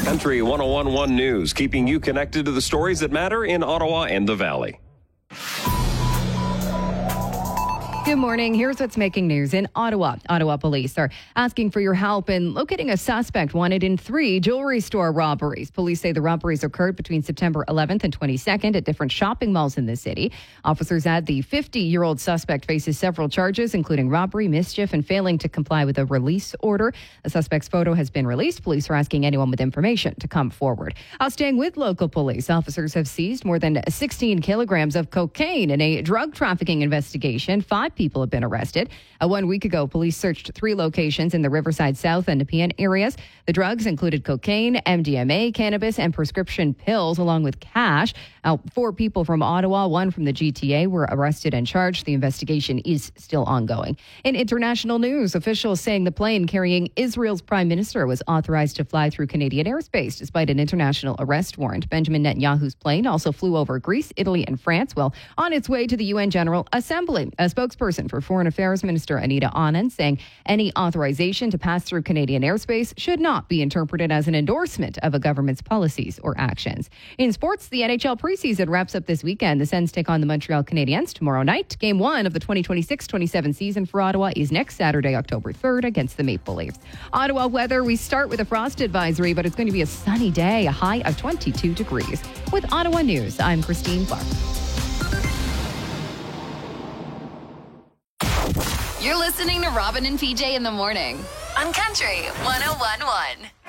Country 101.1 News, keeping you connected to the stories that matter in Ottawa and the Valley. Good morning. Here's what's making news in Ottawa. Ottawa police are asking for your help in locating a suspect wanted in 3 jewelry store robberies. Police say the robberies occurred between September 11th and 22nd at different shopping malls in the city. Officers add the 50-year-old suspect faces several charges, including robbery, mischief, and failing to comply with a release order. The suspect's photo has been released. Police are asking anyone with information to come forward. Staying with local police, officers have seized more than 16 kilograms of cocaine in a drug trafficking investigation. 5 people have been arrested. 1 week ago, police searched 3 locations in the Riverside South and Nepean areas. The drugs included cocaine, MDMA, cannabis, and prescription pills, along with cash. 4 people from Ottawa, 1 from the GTA, were arrested and charged. The investigation is still ongoing. In international news, officials saying the plane carrying Israel's prime minister was authorized to fly through Canadian airspace despite an international arrest warrant. Benjamin Netanyahu's plane also flew over Greece, Italy, and France while on its way to the UN General Assembly. A spokesperson for Foreign Affairs Minister Anita Anand saying any authorization to pass through Canadian airspace should not be interpreted as an endorsement of a government's policies or actions. In sports, the NHL preseason wraps up this weekend. The Sens take on the Montreal Canadiens tomorrow night. Game 1 of the 2026-27 season for Ottawa is next Saturday, October 3rd against the Maple Leafs. Ottawa weather, we start with a frost advisory, but it's going to be a sunny day, a high of 22 degrees. With Ottawa News, I'm Christine Clark. You're listening to Robin and PJ in the morning on Country 101.1.